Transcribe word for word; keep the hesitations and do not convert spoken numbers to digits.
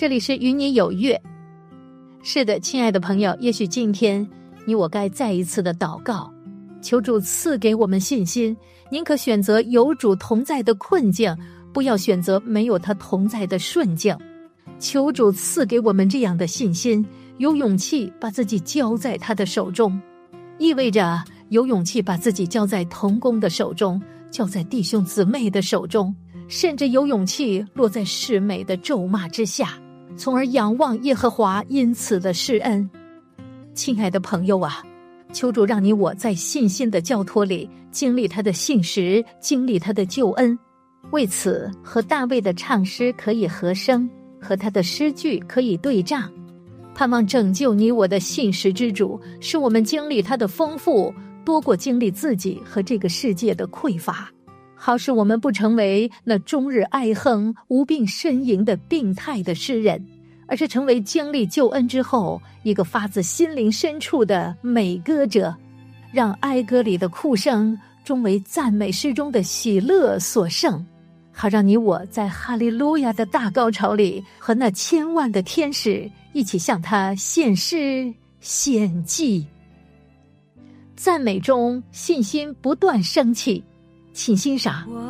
这里是与你有约。是的，亲爱的朋友，也许今天你我该再一次的祷告，求主赐给我们信心，宁可选择有主同在的困境，不要选择没有他同在的顺境。求主赐给我们这样的信心，有勇气把自己交在他的手中，意味着有勇气把自己交在同工的手中，交在弟兄姊妹的手中，甚至有勇气落在世美的咒骂之下，从而仰望耶和华因此的施恩。亲爱的朋友啊，求主让你我在信心的交托里经历他的信实，经历他的救恩。为此和大卫的唱诗可以合声，和他的诗句可以对仗。盼望拯救你我的信实之主，使我们经历他的丰富，多过经历自己和这个世界的匮乏，好使我们不成为那终日爱恨无病呻吟的病态的诗人，而是成为经历救恩之后一个发自心灵深处的美歌者，让哀歌里的哭声终为赞美诗中的喜乐所胜，好让你我在哈利路亚的大高潮里和那千万的天使一起向他献诗献祭。赞美中信心不断升起，请欣赏